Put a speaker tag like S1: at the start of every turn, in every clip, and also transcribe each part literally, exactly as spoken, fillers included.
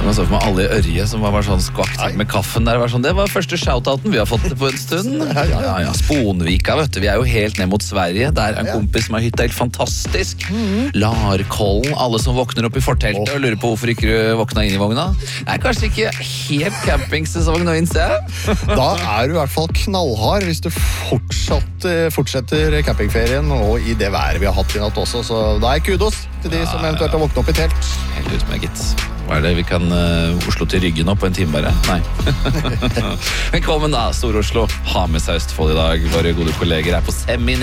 S1: Man så for meg alle i Ørje som var bare sånn skvakt med kaffen der. Var sånn, det var første shoutouten vi har fått på en stund. Ja, ja, ja. Sponvika, vet du. Vi er jo helt ned mot Sverige. Der er en kompis som har hytta helt fantastisk. Mm. Larkollen, alle som våkner opp i forteltet oh. og lurer på hvorfor ikke du våkna inn i vogna. Det er kanskje ikke helt campingsesong nå, innser jeg.
S2: Da er du i hvert fall knallhard hvis du fortsatt, fortsetter campingferien og i det været vi har hatt i natt også. Så da er kudos til de ja, som eventuelt har våknet opp i telt.
S1: Helt utmerket. Hva er det vi kan uh, Oslo til Ryggen opp på en time bare? Nei. Velkommen da, Stor-Oslo. Ha med seg Østfold i dag. Våre gode kolleger er på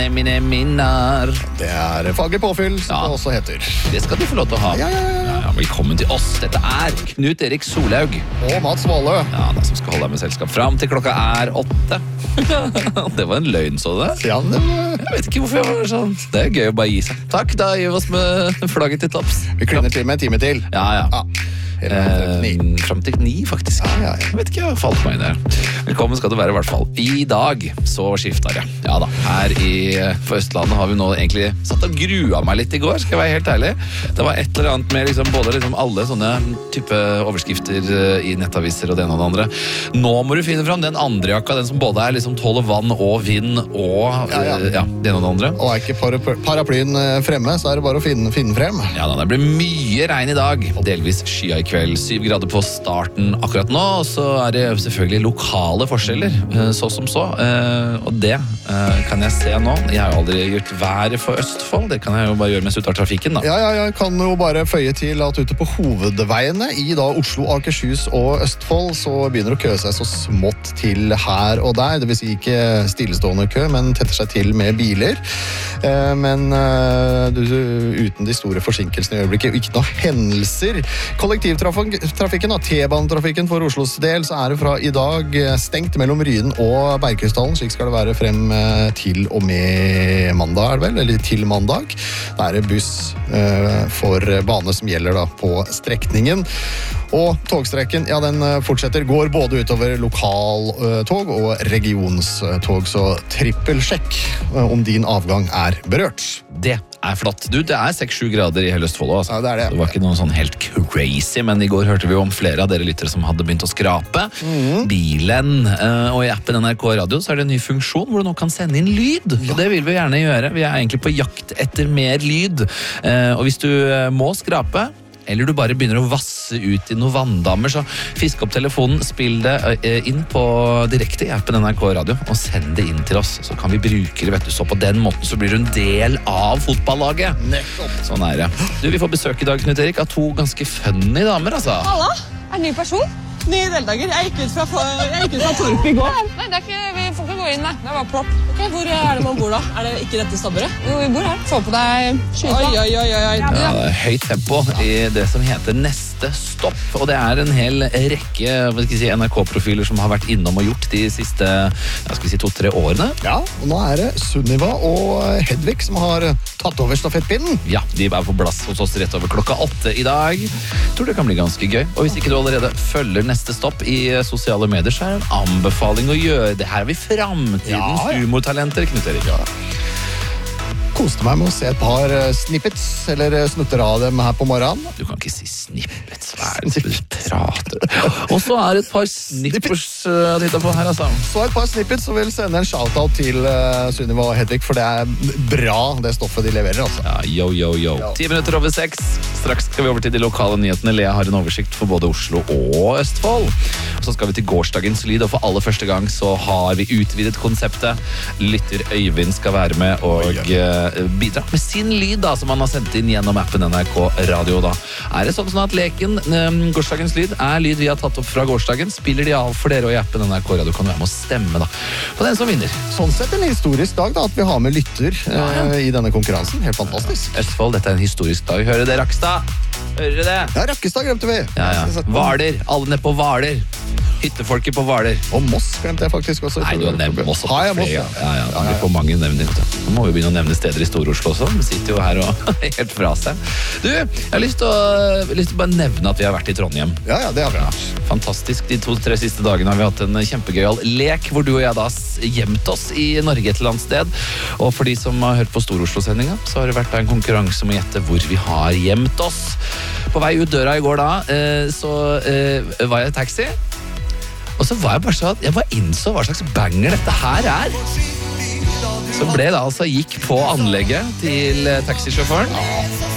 S1: seminar.
S2: Det er faglig påfyll, som ja. det også heter.
S1: Det skal de få lov til å ha.
S2: Ja, ja, ja.
S1: Ja, ja, velkommen til oss. Dette er Knut Erik Solhaug.
S2: Og Mats Våle.
S1: Ja, det som skal holde deg med selskap fram til klokka er åtte. Det var en løgn, så det?
S2: Ja, det var...
S1: Jeg vet ikke hvorfor jeg var sånn. Det er gøy å bare gi seg. Takk, da gir vi oss med flagget til topps.
S2: Vi klinner til med en time til.
S1: Ja, ja.
S2: ja.
S1: Eh, frem til ni, faktisk.
S2: Ja, ja, ja.
S1: Jeg vet ikke, jeg falt meg inn der. Velkommen skal du være i hvert fall. I dag så skifter jeg. Ja da, her i, på Østlandet har vi nå egentlig satt og grua meg litt i går, skal jeg være helt ærlig. Det var et eller annet med liksom, både liksom alle sånne type overskrifter i nettaviser og det ene og det andre. Nå må du finne frem den andre jakka, den som både er liksom tåler vann og vind og ja, ja. ja, det ene og det andre.
S2: Og er ikke para- paraplyen fremme, så er det bare å finne, finne frem.
S1: Ja da, det blir mye regn i dag. Delvis skya i kveld, syv grader på starten akkurat nå, og så er det selvfølgelig lokale forskjeller, så som så, og det kan jeg se nå. Jeg har jo aldri gjort været for Østfold, det kan jeg jo bare gjøre mens ut av trafikken da.
S2: Ja, ja, jeg kan jo bare føye til at ute på hovedveiene i da Oslo, Akershus og Østfold, så begynner det å køe seg så smått til her og der, det vil si ikke stillestående kø, men tetter seg til med biler, men du, uten de store forsinkelsene i øyeblikket, ikke noe hendelser. Kollektiv Trafikken, T-banetrafikken for Oslos del, så er det fra i dag stengt mellom Ryen og Bergkrystallen. Slik skal det være frem til og med mandag, er det vel? Eller til mandag. Det er buss uh, for bane som gjelder da på strekningen. Og togstrekken, ja, den fortsetter, går både utover lokaltog og regionstog, så trippelsjekk om din avgang er berørt.
S1: Det er flott. Du, det er seks sju grader i hele Østfold også.
S2: Ja, det er det.
S1: Det var ikke noe sånn helt crazy, men i går hørte vi om flere av dere lyttere som hadde begynt å skrape mm. bilen. Og i appen N R K Radio så er det en ny funksjon hvor du nå kan sende inn lyd. Ja. Og det vil vi gjerne gjøre. Vi er egentlig på jakt etter mer lyd. Og hvis du må skrape, eller du bare begynner å vasse ut i noen vanndammer, så fisk opp telefonen, spill det inn på direkte i appen N R K Radio, og send det inn til oss, så kan vi bruke det, vet du, så på den måten så blir du en del av fotballaget.
S2: Nettopp.
S1: Sånn er det. Du, vi får besøk i dag, Knut Erik, av to ganske funny damer, altså.
S3: Halla, er det ny person? Ny deltaker. Jeg gikk ut fra, jeg gikk ut fra Torp i går. Nei, det er ikke, vi får ikke gå inn, nei. Det er bare plopp. Ok, hvor er det man bor da? Er det ikke dette stabberet? Jo, vi bor her. Få på deg skyta. Oi, oi, oi, oi.
S1: Ja, det er høyt tempo i det som heter Neste Stopp, og det er en hel rekke hva skal jeg si, N R K-profiler som har vært innom og gjort de siste, ja, skal vi si, to-tre årene.
S2: Ja, og nå er det Sunniva og Hedvig som har tatt over stafettpinnen.
S1: Ja, de er på plass hos oss rett over klokka åtte i dag. Jeg tror det kan bli ganske gøy, og hvis ikke du allerede følger Neste Stopp i sosiale medier, så er det en anbefaling å gjøre det. Her er vi fremtidens ja, ja. humortalenter, Knut Erik. Ja.
S2: Koste meg med å se et par snippets, eller snutter av dem her på morgenen.
S1: Du kan ikke si snippets, hva er det du prater? Og så er det et par snippers uh, å titte på her, altså.
S2: Så et par snippets, og vil sende en shoutout til uh, Sunniva og Hedvig, for det er bra, det stoffet de leverer, altså.
S1: Ja, yo, yo, yo. Ti minutter over seks. Straks skal vi over til de lokale nyhetene. Lea har en oversikt for både Oslo og Østfold. Og så skal vi til gårsdagens lyd, og for aller første gang så har vi utvidet konseptet. Lytter Øyvind skal være med og uh, bidra med sin lyd da, som han har sendt inn gjennom appen N R K Radio da. Er det sånn sånn at leken um, gårsdagens lyd er lyd vi har tatt opp fra gårsdagen, spiller de av for dere, og i appen N R K Radio kan du være med å stemme da på den som vinner.
S2: Sånn sett en historisk dag da, at vi har med lytter ja, ja. Uh, i denne konkurransen. Helt fantastisk.
S1: Østfold, dette er en historisk dag. Hører det, Rakstad? Hører dere det?
S2: Ja, Rakkestad glemte vi.
S1: Ja, ja. Hvaler, alle ned på Hvaler. Hyttefolket på Hvaler.
S2: Og Moss glemte jeg faktisk også.
S1: Nei, du har nevnt Moss.
S2: Har jeg Moss? Ja,
S1: ja, ja. Det blir for mange nevnt. Nå må vi begynne å nevne steder i Stor-Oslo også. Vi sitter jo her og helt fra seg. Du, jeg har lyst til å, lyst til å bare nevne at vi har vært i Trondheim.
S2: Ja, ja, det har vi.
S1: Ja, fantastisk. De to-tre siste dagene har vi hatt en kjempegøyal lek, hvor du og jeg da gjemt oss i Norge et eller annet sted. Og for de som har hørt på Stor-Oslo-sendinga, så har det vært en konkurranse om å gjette hvor vi har gjemt oss. på vei ut døra i går da, eh, så eh, var jeg i taxi. Og så var jeg bare sånn, jeg bare innså hva slags banger dette her er. Så ble det altså, gikk på anlegget til taxisjåføren.